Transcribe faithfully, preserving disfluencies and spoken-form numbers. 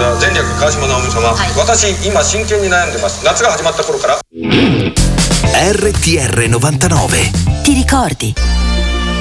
から前略川島直美様、はい、私今真剣に悩んでます。夏が始まった頃から R T R novantanove. Ti ricordi?